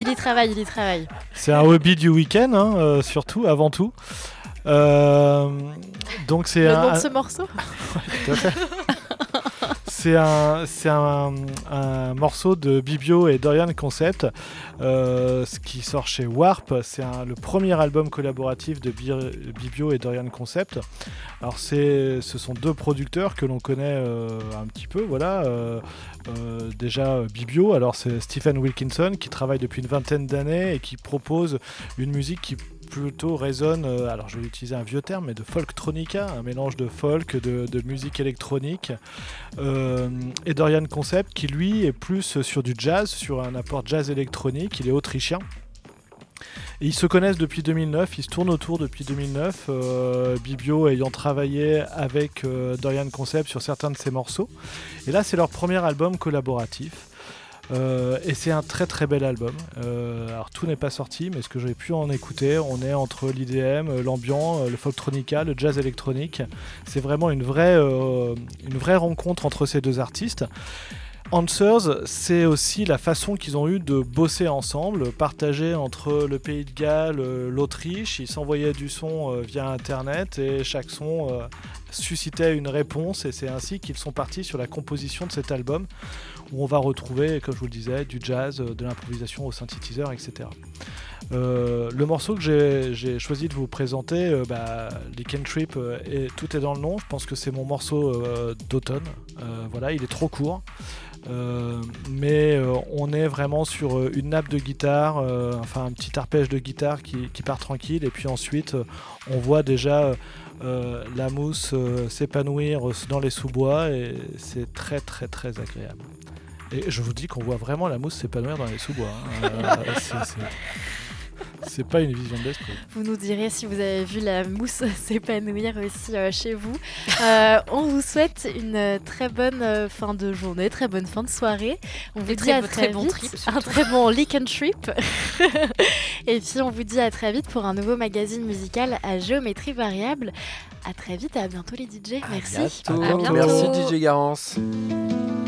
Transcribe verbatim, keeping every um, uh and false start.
il y travaille, il y travaille. C'est un hobby du week-end, hein, euh, surtout, avant tout. Euh, donc c'est Le un, nom de ce morceau. Tout à fait. C'est un, c'est un, un morceau de Bibio et Dorian Concept, euh, ce qui sort chez Warp. C'est un, le premier album collaboratif de Bi- Bibio et Dorian Concept. Alors c'est, ce sont deux producteurs que l'on connaît euh, un petit peu, voilà. Euh, euh, déjà Bibio, alors c'est Stephen Wilkinson qui travaille depuis une vingtaine d'années et qui propose une musique qui plutôt résonne, euh, alors je vais utiliser un vieux terme, mais de folktronica, un mélange de folk, de, de musique électronique. Euh, et Dorian Concept qui lui est plus sur du jazz, sur un apport jazz électronique, il est autrichien. Et ils se connaissent depuis deux mille neuf, ils se tournent autour depuis deux mille neuf, euh, Bibio ayant travaillé avec euh, Dorian Concept sur certains de ses morceaux. Et là c'est leur premier album collaboratif. Euh, et c'est un très très bel album. Euh, alors tout n'est pas sorti, mais ce que j'ai pu en écouter, on est entre l'I D M, l'ambiant, le folktronica, le jazz électronique. C'est vraiment une vraie, euh, une vraie rencontre entre ces deux artistes. Answers, c'est aussi la façon qu'ils ont eu de bosser ensemble, partager entre le Pays de Galles, l'Autriche. Ils s'envoyaient du son euh, via Internet et chaque son euh, suscitait une réponse. Et c'est ainsi qu'ils sont partis sur la composition de cet album où on va retrouver, comme je vous le disais, du jazz, de l'improvisation au synthétiseur, et cetera. Euh, le morceau que j'ai, j'ai choisi de vous présenter, euh, bah, Lick and Trip, euh, et tout est dans le nom. Je pense que c'est mon morceau euh, d'automne. Euh, voilà, il est trop court. Euh, mais euh, on est vraiment sur une nappe de guitare, euh, enfin un petit arpège de guitare qui, qui part tranquille, et puis ensuite euh, on voit déjà euh, la mousse euh, s'épanouir dans les sous-bois et c'est très très très agréable. Et je vous dis qu'on voit vraiment la mousse s'épanouir dans les sous-bois. Hein. Euh, c'est, c'est... C'est pas une vision de l'esprit. Vous nous direz si vous avez vu la mousse s'épanouir aussi euh, chez vous. Euh, on vous souhaite une euh, très bonne euh, fin de journée, très bonne fin de soirée. On vous Et dit très à beau- très, très bon vite, trip, un surtout. très bon Lick and Trip. Et puis on vous dit à très vite pour un nouveau magazine musical à géométrie variable. À très vite et à bientôt les D J. Merci. Bientôt. À bientôt. Merci D J Garance.